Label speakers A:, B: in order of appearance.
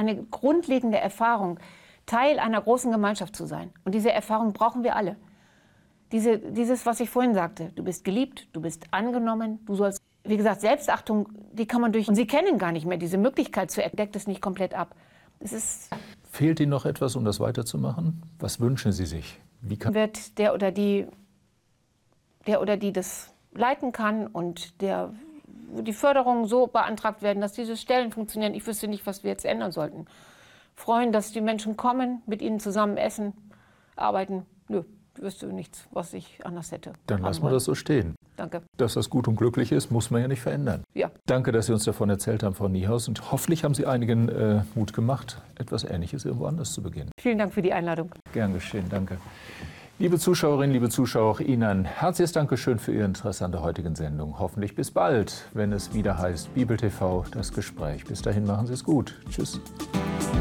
A: eine grundlegende Erfahrung, Teil einer großen Gemeinschaft zu sein. Und diese Erfahrung brauchen wir alle. Dieses, was ich vorhin sagte, du bist geliebt, du bist angenommen, du sollst, wie gesagt, Selbstachtung, die kann man durch, und sie kennen gar nicht mehr, diese Möglichkeit zu deckt es nicht komplett ab.
B: Fehlt Ihnen noch etwas, um das weiterzumachen? Was wünschen Sie sich?
A: Wird der oder die das leiten kann und die Förderungen so beantragt werden, dass diese Stellen funktionieren. Ich wüsste nicht, was wir jetzt ändern sollten. Freuen, dass die Menschen kommen, mit ihnen zusammen essen, arbeiten. Nö, ich wüsste nichts, was ich anders hätte.
B: Dann lassen wir das so stehen.
A: Danke.
B: Dass das gut und glücklich ist, muss man ja nicht verändern.
A: Ja.
B: Danke, dass Sie uns davon erzählt haben, Frau Niehaus. Und hoffentlich haben Sie einigen Mut gemacht, etwas Ähnliches irgendwo anders zu beginnen.
A: Vielen Dank für die Einladung.
B: Gern geschehen, danke. Liebe Zuschauerinnen, liebe Zuschauer, auch Ihnen herzliches Dankeschön für Ihr Interesse an der heutigen Sendung. Hoffentlich bis bald, wenn es wieder heißt Bibel TV, das Gespräch. Bis dahin machen Sie es gut. Tschüss.